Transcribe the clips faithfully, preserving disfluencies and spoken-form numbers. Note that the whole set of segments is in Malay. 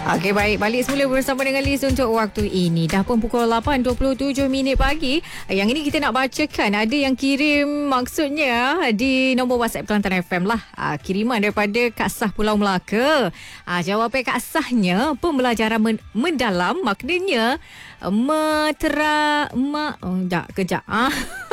Okey, baik. Balik semula bersama dengan Liz untuk waktu ini. Dah pun pukul lapan dua puluh tujuh minit pagi. Yang ini kita nak bacakan. Ada yang kirim maksudnya di nombor WhatsApp Kelantan F M lah. Aa, kiriman daripada Kak Sah Pulau Melaka. Aa, jawapan Kak Sahnya, pembelajaran men- mendalam maknanya metera... Ma, oh, tak, kejap. Ah.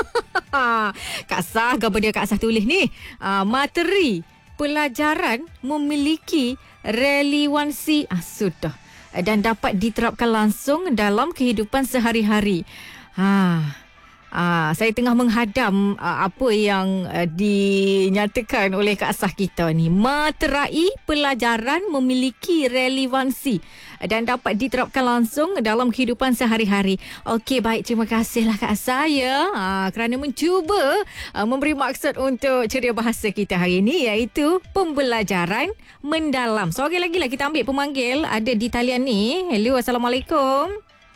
Kak Sah, apa dia Kak Sah tulis ni? Aa, materi pelajaran memiliki relevansi ah, sudah dan dapat diterapkan langsung dalam kehidupan sehari-hari. Ha, ah, saya tengah menghadam ah, apa yang ah, dinyatakan oleh Kak Sah kita ni. Materai pelajaran memiliki relevansi dan dapat diterapkan langsung dalam kehidupan sehari-hari. Okey, baik. Terima kasihlah Kak Sah ya, ha, kerana mencuba ha, memberi maksud untuk ceria bahasa kita hari ini, iaitu pembelajaran mendalam. Seorang lagi lah kita ambil pemanggil. Ada di talian ni. Hello, Assalamualaikum.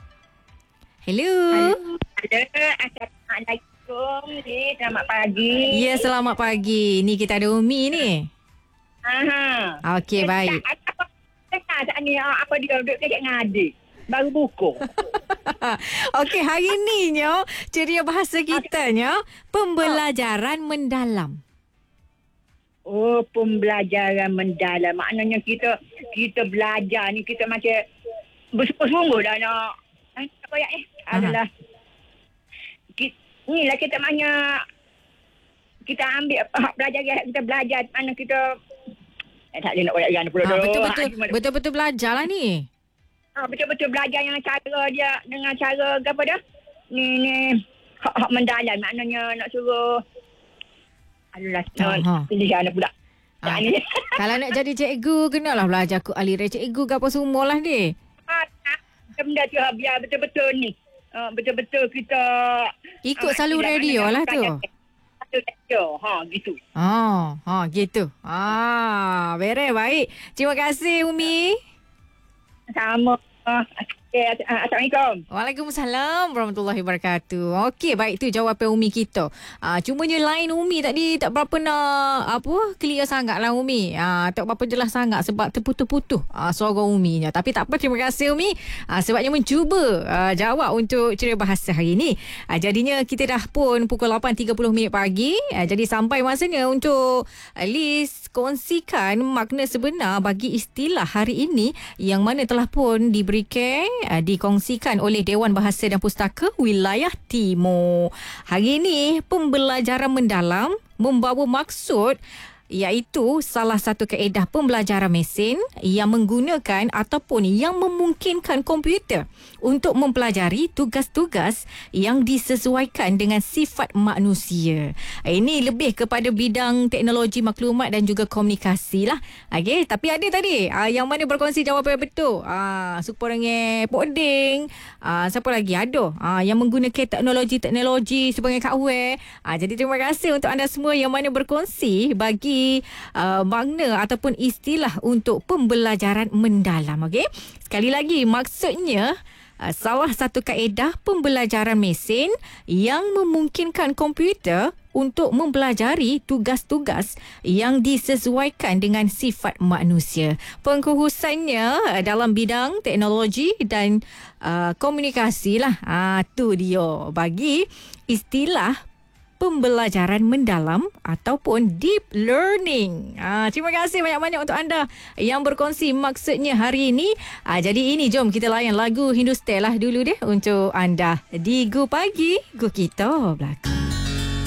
Hello. Halo. Assalamualaikum. Selamat pagi. Ya, selamat pagi. Ni kita ada Umi ni. Aha. Okey, baik. Tengah saat ni apa dia duduk kejap dengan adik. Baru buku. Okey, hari ni nyo ceria bahasa kita nyo pembelajaran mendalam. Oh, pembelajaran mendalam. Maknanya kita kita belajar ni kita macam bersungguh-sungguh dah nak eh, apa ya eh adalah kita, ni lah kita maknanya kita ambil hak belajar kita belajar mana kita eh, tak boleh nak banyak gana pula Ha, tu. betul-betul Ha, betul-betul belajar lah ni. Ha, betul-betul belajar yang cara dia dengan cara apa dah? Ni ni hak-hak mendalam maknanya nak suruh adalah Aha. pilih anak pula. Ha, Tak ni. kalau nak jadi cikgu kenalah belajar ku aliran cikgu ke apa semua lah ni. Ha, benda tu ha, biar betul-betul ni. Ha, betul-betul kita Ikut ha, salur tidak radio mana lah tu. Salur radio. Ha, gitu. Oh, ha gitu. Ah, beres baik. Terima kasih Umi. Sama. Okay, Assalamualaikum. Waalaikumsalam warahmatullahi wabarakatuh. Okey, baik tu jawapan Umi kita. Ah, cumanya line Umi tadi tak berapa nak apa clear sangat lah Umi. Ah, tak berapa jelas sangat sebab terputus-putus ah, suara Umi nya. Tapi tak apa, terima kasih Umi ah, sebabnya mencuba ah, jawab untuk ceria bahasa hari ini. Ah, jadinya kita dah pun pukul lapan tiga puluh minit pagi. Ah, jadi sampai masanya untuk ah, Liz kongsikan makna sebenar bagi istilah hari ini yang mana telah pun diberikan uh, dikongsikan oleh Dewan Bahasa dan Pustaka Wilayah Timur. Hari ini pembelajaran mendalam membawa maksud iaitu salah satu kaedah pembelajaran mesin yang menggunakan ataupun yang memungkinkan komputer untuk mempelajari tugas-tugas yang disesuaikan dengan sifat manusia. Ini lebih kepada bidang teknologi maklumat dan juga komunikasi lah. Okay, tapi ada tadi uh, yang mana berkongsi jawapan betul. Uh, Suporangnya Poding. Uh, siapa lagi? Ada uh, yang menggunakan teknologi-teknologi sebagai hardware. Uh, jadi terima kasih untuk anda semua yang mana berkongsi bagi Uh, makna ataupun istilah untuk pembelajaran mendalam. Okey, sekali lagi maksudnya uh, salah satu kaedah pembelajaran mesin yang memungkinkan komputer untuk mempelajari tugas-tugas yang disesuaikan dengan sifat manusia. Pengkhususannya uh, dalam bidang teknologi dan uh, komunikasi lah. Ah, tu dia bagi istilah pembelajaran mendalam ataupun deep learning. Ah, terima kasih banyak-banyak untuk anda yang berkongsi maksudnya hari ini. Ah, jadi ini jom kita layan lagu Hindustan lah dulu deh untuk anda di Go Pagi, Go Kita Belakang.